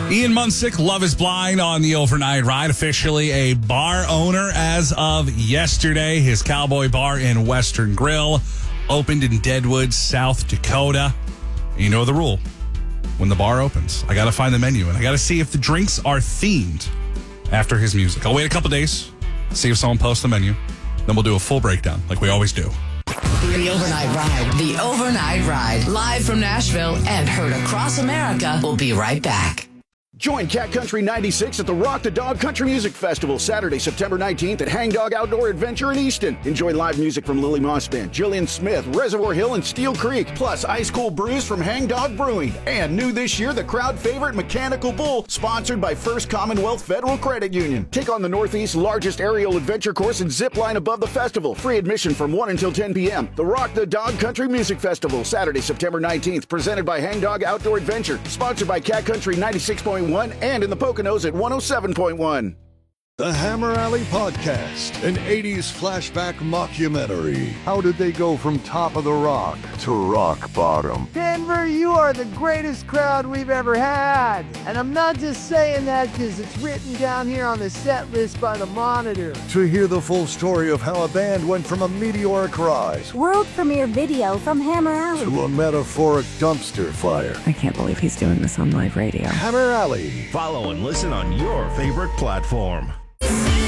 Ian Munsick, Love is Blind on the Overnight Ride. Officially a bar owner as of yesterday. His Cowboy Bar in Western Grill opened in Deadwood, South Dakota. And you know the rule. When the bar opens, I got to find the menu, and I got to see if the drinks are themed after his music. I'll wait a couple days, see if someone posts the menu. Then we'll do a full breakdown like we always do. The Overnight Ride. The Overnight Ride. Live from Nashville and heard across America. We'll be right back. Join Cat Country 96 at the Rock the Dog Country Music Festival, Saturday, September 19th at Hang Dog Outdoor Adventure in Easton. Enjoy live music from Lily Moss Band, Jillian Smith, Reservoir Hill, and Steel Creek, plus ice cool brews from Hang Dog Brewing. And new this year, the crowd favorite Mechanical Bull, sponsored by First Commonwealth Federal Credit Union. Take on the Northeast's largest aerial adventure course and zip line above the festival. Free admission from 1 until 10 p.m. The Rock the Dog Country Music Festival, Saturday, September 19th, presented by Hang Dog Outdoor Adventure, sponsored by Cat Country 96.1 and in the Poconos at 107.1. The Hammer Alley Podcast, an 80s flashback mockumentary. How did they go from top of the rock to rock bottom? Denver, you are the greatest crowd we've ever had. And I'm not just saying that because it's written down here on the set list by the Monitor. To hear the full story of how a band went from a meteoric rise world premiere video from Hammer Alley to a metaphoric dumpster fire. I can't believe he's doing this on live radio. Hammer Alley. Follow and listen on your favorite platform.